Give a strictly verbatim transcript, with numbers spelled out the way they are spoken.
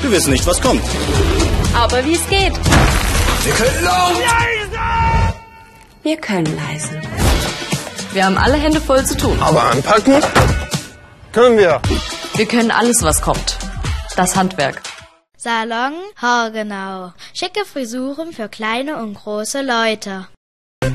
Wir wissen nicht, was kommt. Aber wie es geht. Wir können laut. Wir können leise. Wir haben alle Hände voll zu tun. Aber anpacken können wir. Wir können alles, was kommt. Das Handwerk. Salon Haargenau. Schicke Frisuren für kleine und große Leute.